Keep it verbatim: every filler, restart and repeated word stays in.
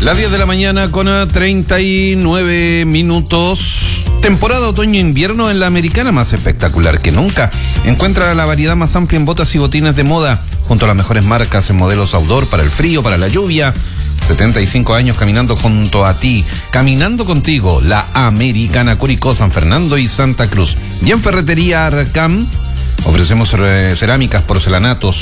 Las diez de la mañana con treinta y nueve minutos. Temporada otoño-invierno en la Americana, más espectacular que nunca. Encuentra la variedad más amplia en botas y botines de moda, junto a las mejores marcas en modelos outdoor para el frío, para la lluvia. setenta y cinco años caminando junto a ti, caminando contigo, la Americana, Curicó, San Fernando y Santa Cruz. Y en Ferretería Arcam ofrecemos cerámicas, porcelanatos,